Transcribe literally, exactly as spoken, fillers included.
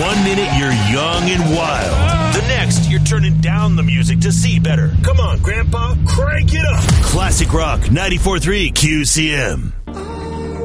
One minute you're young and wild. The next, you're turning down the music to see better. Come on, Grandpa, crank it up. Classic Rock ninety-four point three Q C M.